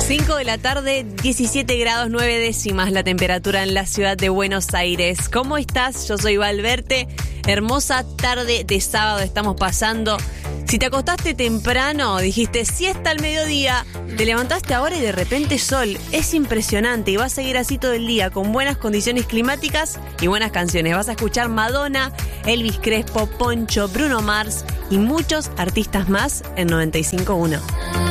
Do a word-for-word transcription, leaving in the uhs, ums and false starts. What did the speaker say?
cinco de la tarde, diecisiete grados nueve décimas la temperatura en la ciudad de Buenos Aires. ¿Cómo estás? Yo soy Valverte. Hermosa tarde de sábado estamos pasando. Si te acostaste temprano, dijiste siesta al mediodía, te levantaste ahora y de repente sol. Es impresionante y va a seguir así todo el día con buenas condiciones climáticas y buenas canciones. Vas a escuchar Madonna, Elvis Crespo, Poncho, Bruno Mars y muchos artistas más en noventa y cinco punto uno.